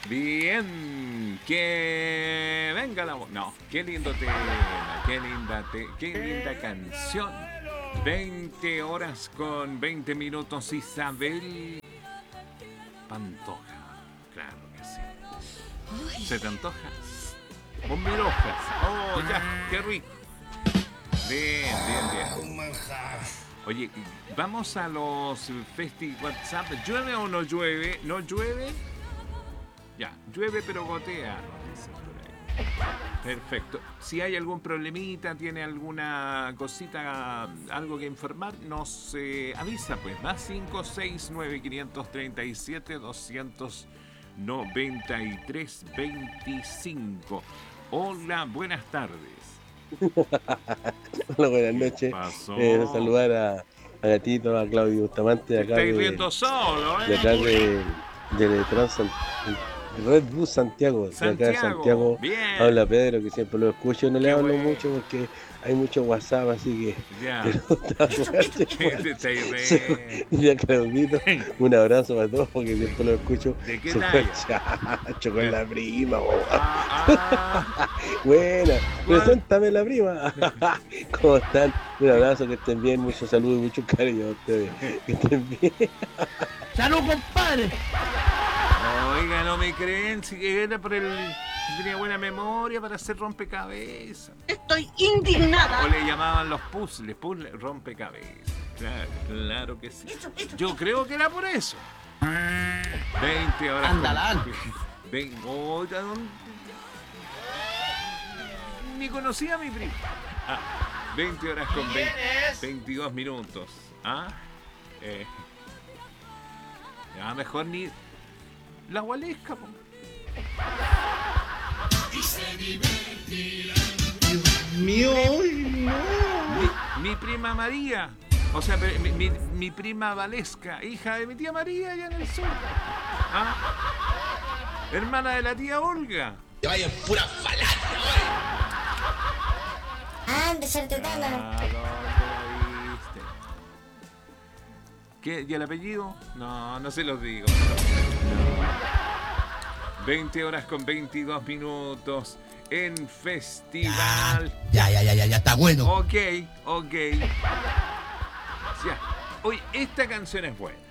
Bien, que venga la voz. No, qué lindo tema, qué linda canción. 20 horas con 20 minutos, Isabel Pantoja. Claro que sí. Uy. ¿Se te antoja? Bombirojas. Oh, ya, qué rico. Bien, bien, bien. Oye, vamos a los Festi WhatsApp. ¿Llueve o no llueve? ¿No llueve? Ya, llueve pero gotea, nos dicen por ahí. Perfecto. Si hay algún problemita, tiene alguna cosita, algo que informar, nos avisa, pues. Más 569 537 293 25. Hola, buenas tardes. Hola, buenas noches. Pasó. Saludar a Gatito, a Claudio Bustamante, Te acá estáis riendo solo, de acá de Red Bus Santiago, de acá de Santiago. Bien. Habla Pedro, que siempre lo escucho, no le Qué hablo bueno. mucho porque hay mucho WhatsApp, así que Ya. pero está fuerte, Te estáis riendo. y a Claudito, un abrazo para todos porque siempre lo escucho. ¿De qué Super talla? chacho con la prima, bo. Ah, Buena, ¿cuál? preséntame la prima. ¿Cómo están? Un abrazo, que estén bien, muchos saludos y mucho cariño a ustedes. Que estén bien. ¡Salud, compadre! Oiga, no me creen, si era por el... Tenía buena memoria para hacer rompecabezas. Estoy indignada. O le llamaban los puzzles, rompecabezas. Claro que sí. Yo creo que era por eso. 20 horas. Andalán. Vengo, oiga, ni conocía a mi primo. 20 horas con 22 minutos. Ya mejor ni... La Gualesca, po. Dios mío, no. Mi prima María, o sea, mi prima Valesca, hija de mi tía María allá en el sur. Hermana de la tía Olga. Te vayan pura falacia, De ser tetana. ¿Dónde la viste? ¿Qué? ¿Y el apellido? No se los digo. No. 20 horas con 22 minutos en festival. Ya, está bueno. Ok. Ya. Oye, esta canción es buena.